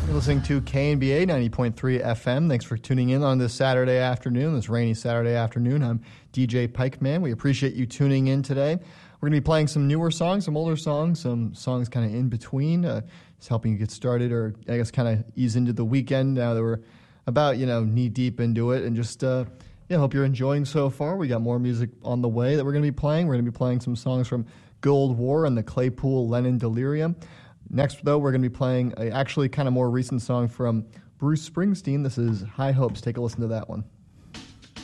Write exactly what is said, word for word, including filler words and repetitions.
You're listening to K N B A ninety point three F M. Thanks for tuning in on this Saturday afternoon, this rainy Saturday afternoon. I'm D J Pikeman. We appreciate you tuning in today. We're going to be playing some newer songs, some older songs, some songs kind of in between, uh, just helping you get started or I guess kind of ease into the weekend now that we're about, you know, knee deep into it. And just, uh, yeah, hope you're enjoying so far. We got more music on the way that we're going to be playing. We're going to be playing some songs from Gold War and the Claypool Lennon Delirium. Next, though, we're going to be playing a actually kind of more recent song from Bruce Springsteen. This is High Hopes. Take a listen to that one.